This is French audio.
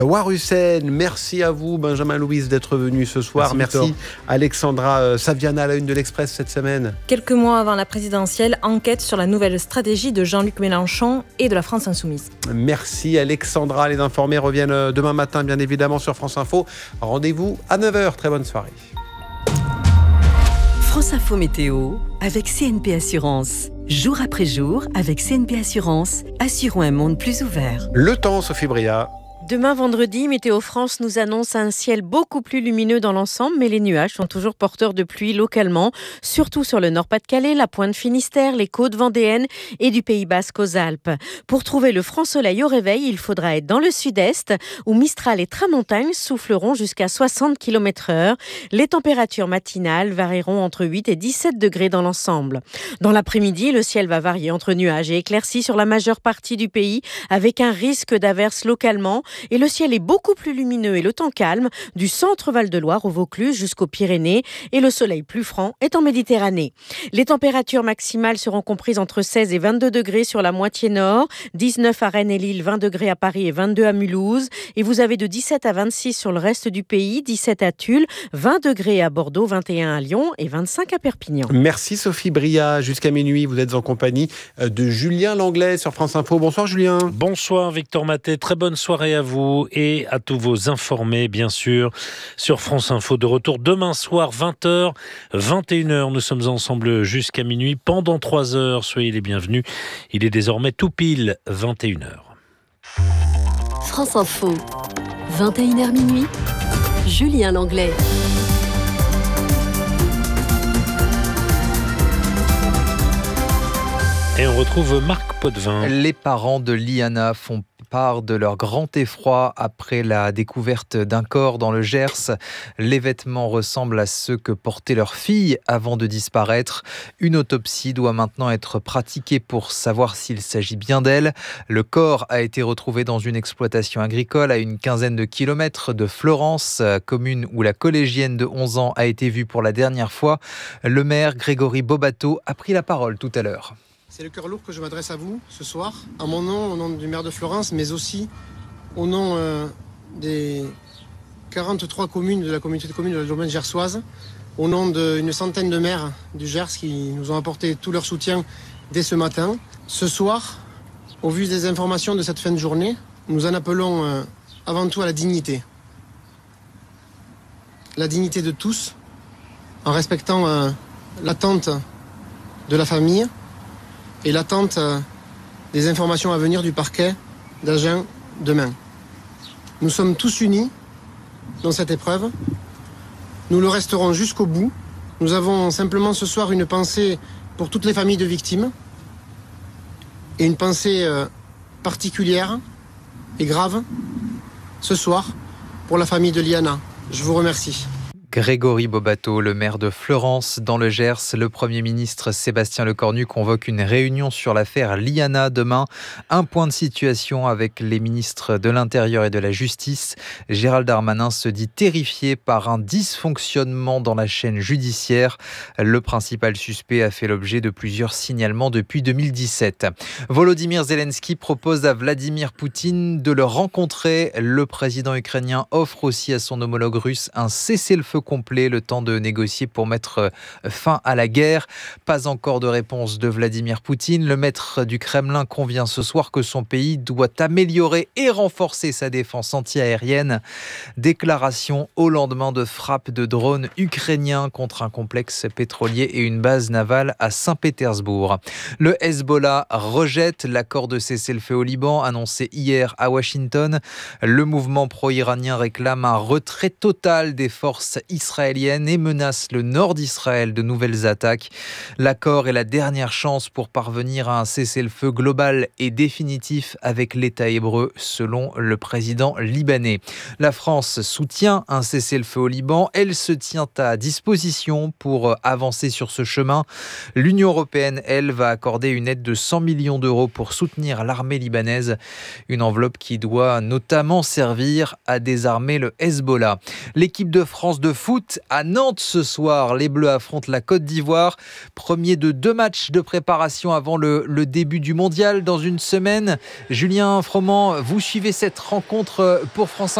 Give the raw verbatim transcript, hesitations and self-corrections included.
Warhussen, merci à vous Benjamin Louise d'être venu ce soir. Merci, merci Alexandra Saviana à la une de l'Express cette semaine. Quelques mois avant la présidentielle, enquête sur la nouvelle stratégie de Jean-Luc Mélenchon et de la France Insoumise. Merci Alexandra, les informés reviennent demain matin bien évidemment sur France Info. Rendez-vous à neuf heures, très bonne soirée. France Info Météo avec C N P Assurance. Jour après jour, avec C N P Assurance, assurons un monde plus ouvert. Le temps, Sophie Bria. Demain vendredi, Météo France nous annonce un ciel beaucoup plus lumineux dans l'ensemble, mais les nuages sont toujours porteurs de pluie localement, surtout sur le Nord-Pas-de-Calais, la pointe Finistère, les côtes vendéennes et du Pays Basque aux Alpes. Pour trouver le franc soleil au réveil, il faudra être dans le sud-est, où Mistral et Tramontagne souffleront jusqu'à soixante kilomètres heure. Les températures matinales varieront entre huit et dix-sept degrés dans l'ensemble. Dans l'après-midi, le ciel va varier entre nuages et éclaircies sur la majeure partie du pays, avec un risque d'averses localement. Et le ciel est beaucoup plus lumineux et le temps calme du centre Val-de-Loire au Vaucluse jusqu'aux Pyrénées et le soleil plus franc est en Méditerranée. Les températures maximales seront comprises entre seize et vingt-deux degrés sur la moitié nord, dix-neuf à Rennes et Lille, vingt degrés à Paris et vingt-deux à Mulhouse. Et vous avez de dix-sept à vingt-six sur le reste du pays, dix-sept à Tulle, vingt degrés à Bordeaux, vingt et un à Lyon et vingt-cinq à Perpignan. Merci Sophie Bria. Jusqu'à minuit, vous êtes en compagnie de Julien Langlais sur France Info. Bonsoir Julien. Bonsoir Victor Maté, très bonne soirée à vous. vous et à tous vos informés, bien sûr, sur France Info. De retour demain soir, vingt heures, vingt et une heures. Nous sommes ensemble jusqu'à minuit. Pendant trois heures, soyez les bienvenus. Il est désormais tout pile vingt et une heures. France Info, vingt et une heures minuit, Julien Langlais. Et on retrouve Marc Potvin. Les parents de Liana font part de leur grand effroi après la découverte d'un corps dans le Gers. Les vêtements ressemblent à ceux que portait leur fille avant de disparaître. Une autopsie doit maintenant être pratiquée pour savoir s'il s'agit bien d'elle. Le corps a été retrouvé dans une exploitation agricole à une quinzaine de kilomètres de Florence, commune où la collégienne de onze ans a été vue pour la dernière fois. Le maire Grégory Bobato a pris la parole tout à l'heure. C'est le cœur lourd que je m'adresse à vous ce soir, à mon nom, au nom du maire de Florence, mais aussi au nom euh, des quarante-trois communes de la communauté de communes de la domaine gersoise, au nom d'une centaine de maires du Gers qui nous ont apporté tout leur soutien dès ce matin. Ce soir, au vu des informations de cette fin de journée, nous en appelons euh, avant tout à la dignité. La dignité de tous, en respectant euh, l'attente de la famille, et l'attente des informations à venir du parquet d'Agen demain. Nous sommes tous unis dans cette épreuve. Nous le resterons jusqu'au bout. Nous avons simplement ce soir une pensée pour toutes les familles de victimes et une pensée particulière et grave ce soir pour la famille de Liana. Je vous remercie. Grégory Bobato, le maire de Florence, dans le Gers. Le Premier ministre Sébastien Lecornu convoque une réunion sur l'affaire Liana demain. Un point de situation avec les ministres de l'Intérieur et de la Justice. Gérald Darmanin se dit terrifié par un dysfonctionnement dans la chaîne judiciaire. Le principal suspect a fait l'objet de plusieurs signalements depuis deux mille dix-sept. Volodymyr Zelensky propose à Vladimir Poutine de le rencontrer. Le président ukrainien offre aussi à son homologue russe un cessez-le-feu complet, le temps de négocier pour mettre fin à la guerre. Pas encore de réponse de Vladimir Poutine. Le maître du Kremlin convient ce soir que son pays doit améliorer et renforcer sa défense anti-aérienne. Déclaration au lendemain de frappes de drones ukrainiens contre un complexe pétrolier et une base navale à Saint-Pétersbourg. Le Hezbollah rejette l'accord de cessez-le-feu au Liban annoncé hier à Washington. Le mouvement pro-iranien réclame un retrait total des forces israélienne et menace le nord d'Israël de nouvelles attaques. L'accord est la dernière chance pour parvenir à un cessez-le-feu global et définitif avec l'État hébreu, selon le président libanais. La France soutient un cessez-le-feu au Liban. Elle se tient à disposition pour avancer sur ce chemin. L'Union européenne, elle, va accorder une aide de cent millions d'euros pour soutenir l'armée libanaise. Une enveloppe qui doit notamment servir à désarmer le Hezbollah. L'équipe de France de foot à Nantes ce soir. Les Bleus affrontent la Côte d'Ivoire. Premier de deux matchs de préparation avant le, le début du mondial dans une semaine. Julien Froment, vous suivez cette rencontre pour France